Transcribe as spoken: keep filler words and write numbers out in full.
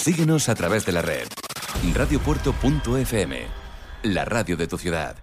Síguenos a través de la red. radiopuerto punto f m, la radio de tu ciudad.